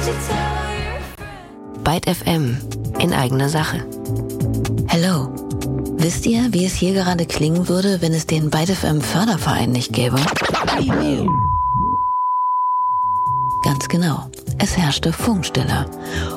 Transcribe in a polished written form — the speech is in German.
Byte FM in eigener Sache. Hello. Wisst ihr, wie es hier gerade klingen würde, wenn es den Byte FM Förderverein nicht gäbe? Ganz genau. Es herrschte Funkstille.